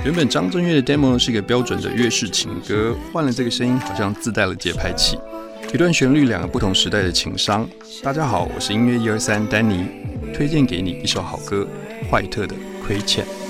原本张震岳的 demo 是一个标准的粤式情歌，换了这个声音，好像自带了节拍器。一段旋律，两个不同时代的情商。大家好，我是音乐123丹尼，推荐给你一首好歌，坏特的《亏欠》。